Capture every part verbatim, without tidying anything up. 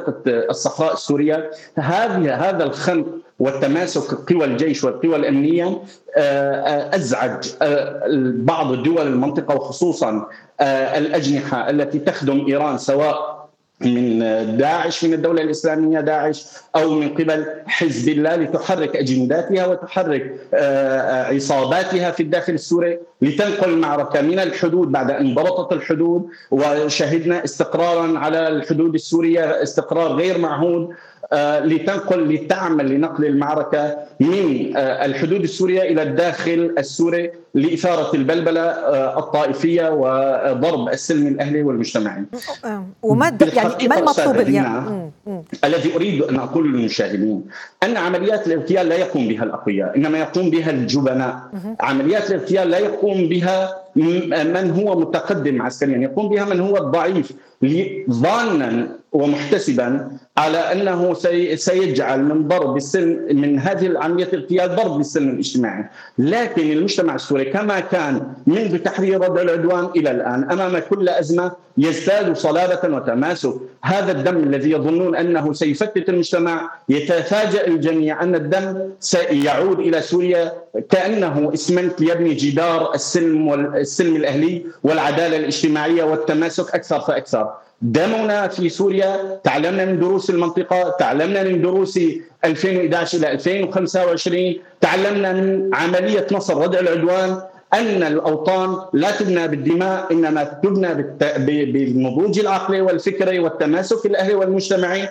منطقة الصحراء السورية. هذه هذا الخنق والتماسك قوى الجيش والقوى الأمنية أزعج بعض الدول المنطقة، وخصوصا الأجنحة التي تخدم إيران، سواء من داعش، من الدولة الإسلامية داعش، أو من قبل حزب الله، لتحرك أجنداتها وتحرك عصاباتها في الداخل السوري لتنقل المعركة من الحدود بعد أن ضبطت الحدود. وشهدنا استقرارا على الحدود السورية، استقرار غير معهود، لتنقل لتعمل لنقل المعركة من الحدود السورية إلى الداخل السوري لإثارة البلبلة الطائفية وضرب السلم الأهلي والمجتمعي. وما يعني ما المطلوب اليوم؟ الذي أريد أن أقول للمشاهدين أن عمليات الاغتيال لا يقوم بها الأقوياء، إنما يقوم بها الجبناء. عمليات الاغتيال لا يقوم بها من هو متقدم عسكريا، يقوم بها من هو الضعيف، ظانا ومحتسبا على أنه سيجعل من ضرب السلم، من هذه العملية الاغتيال، ضرب السلم الاجتماعي. لكن المجتمع السوري كما كان منذ تحرير ردع العدوان إلى الآن أمام كل أزمة يزداد صلابة وتماسك. هذا الدم الذي يظنون أنه سيفتت المجتمع، يتفاجأ الجميع أن الدم سيعود إلى سوريا كأنه إسمنت يبني جدار السلم والسلم الأهلي والعدالة الاجتماعية والتماسك أكثر فأكثر. دمنا في سوريا، تعلمنا من دروس المنطقة، تعلمنا من دروس ألفين وإحدى عشر إلى ألفين وخمسة وعشرين، تعلمنا من عملية نصر ردع العدوان أن الأوطان لا تبنى بالدماء، إنما تبنى بالنضوج العقلي والفكري والتماسك الأهلي والمجتمعي،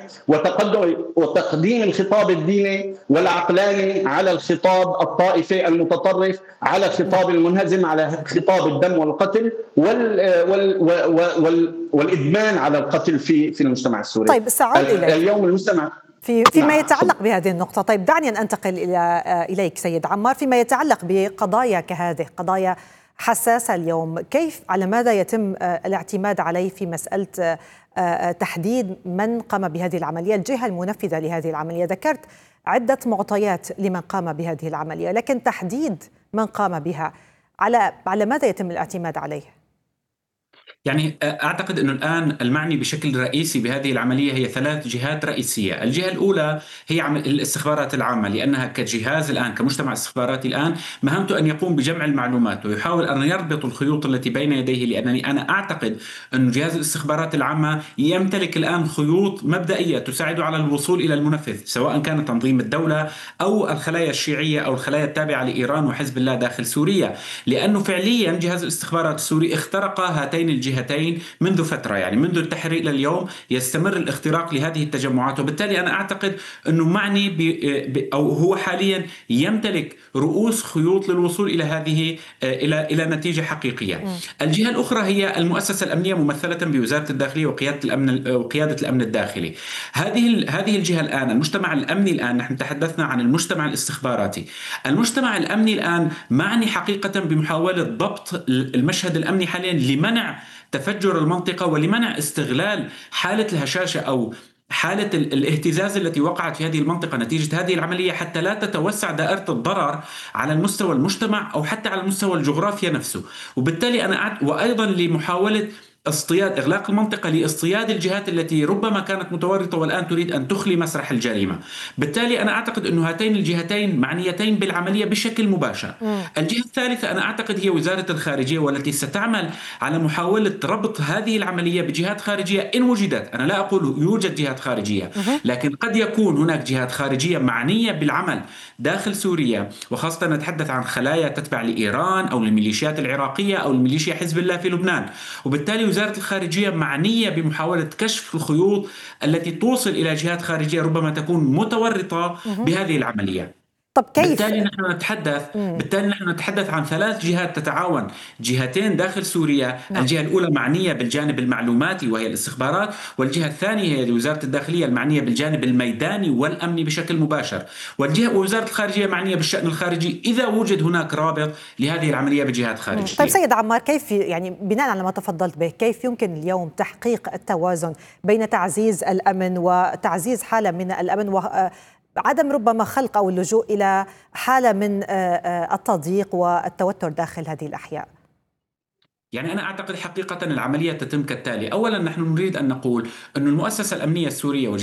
وتقديم الخطاب الديني والعقلاني على الخطاب الطائفي المتطرف، على الخطاب المنهزم، على خطاب الدم والقتل وال وال وال والإدمان على القتل في في المجتمع السوري. طيب سأعود إليك اليوم المجتمع في فيما نعم. يتعلق بهذه النقطة. طيب دعني أن أنتقل إلى إليك سيد عمار، فيما يتعلق بقضايا كهذه، قضايا حساسة اليوم، كيف على ماذا يتم الاعتماد عليه في مسألة تحديد من قام بهذه العملية، الجهة المنفذة لهذه العملية؟ ذكرت عدة معطيات لمن قام بهذه العملية، لكن تحديد من قام بها على على ماذا يتم الاعتماد عليه؟ يعني أعتقد أنه الآن المعني بشكل رئيسي بهذه العملية هي ثلاث جهات رئيسية. الجهة الأولى هي الاستخبارات العامة، لأنها كجهاز الآن كمجتمع استخباراتي الآن مهمته أن يقوم بجمع المعلومات ويحاول أن يربط الخيوط التي بين يديه، لأنني أنا أعتقد أن جهاز الاستخبارات العامة يمتلك الآن خيوط مبدئية تساعد على الوصول إلى المنفذ، سواء كان تنظيم الدولة أو الخلايا الشيعية أو الخلايا التابعة لإيران وحزب الله داخل سوريا، لأنه فعليا جهاز الاستخبارات السوري اخترق هاتين الجهتين منذ فترة، يعني منذ التحرير إلى اليوم يستمر الاختراق لهذه التجمعات. وبالتالي أنا أعتقد أنه معني ب... أو هو حاليا يمتلك رؤوس خيوط للوصول إلى هذه إلى إلى نتيجة حقيقية. م. الجهة الأخرى هي المؤسسة الأمنية ممثلة بوزارة الداخلية وقيادة الأمن وقيادة الأمن الداخلي. هذه هذه الجهة الآن، المجتمع الأمني الآن، نحن تحدثنا عن المجتمع الاستخباراتي. المجتمع الأمني الآن معني حقيقة بمحاولة ضبط المشهد الأمني حاليا لمنع تفجر المنطقة ولمنع استغلال حالة الهشاشة أو حالة الاهتزاز التي وقعت في هذه المنطقة نتيجة هذه العملية، حتى لا تتوسع دائرة الضرر على المستوى المجتمع أو حتى على المستوى الجغرافيا نفسه. وبالتالي أنا أعد... وأيضا لمحاولة اصطياد إغلاق المنطقة لاصطياد الجهات التي ربما كانت متورطة والآن تريد أن تخلي مسرح الجريمة. بالتالي أنا أعتقد أن هاتين الجهتين معنيتين بالعملية بشكل مباشر. م. الجهة الثالثة أنا أعتقد هي وزارة الخارجية، والتي ستعمل على محاولة ربط هذه العملية بجهات خارجية إن وجدت. أنا لا أقول يوجد جهات خارجية، لكن قد يكون هناك جهات خارجية معنية بالعمل داخل سوريا، وخاصة نتحدث عن خلايا تتبع لإيران أو الميليشيات العراقية أو الميليشيا حزب الله في لبنان. وبالتالي وزارة الخارجية معنية بمحاولة كشف الخيوط التي توصل إلى جهات خارجية ربما تكون متورطة بهذه العملية. طب كيف؟ بالتالي نحن نتحدث مم. بالتالي نحن نتحدث عن ثلاث جهات تتعاون، جهتين داخل سوريا. نعم. الجهة الأولى معنية بالجانب المعلوماتي وهي الاستخبارات، والجهة الثانية هي وزارة الداخلية المعنية بالجانب الميداني والأمني بشكل مباشر، والجهة ووزارة الخارجية معنية بالشأن الخارجي إذا وجد هناك رابط لهذه العملية بجهات خارجية. طيب سيد عمار، كيف يعني بناء على ما تفضلت به، كيف يمكن اليوم تحقيق التوازن بين تعزيز الأمن وتعزيز حالة من الأمن و عدم ربما خلق أو اللجوء إلى حالة من التضييق والتوتر داخل هذه الأحياء؟ يعني أنا أعتقد حقيقة العملية تتم كالتالي. أولا نحن نريد أن نقول أن المؤسسة الأمنية السورية